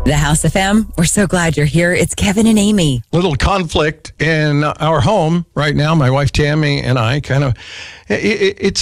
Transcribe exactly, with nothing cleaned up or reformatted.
The House F M, we're so glad you're here. It's Kevin and Amy. Little conflict in our home right now. My wife Tammy and I kind of, it, it, it's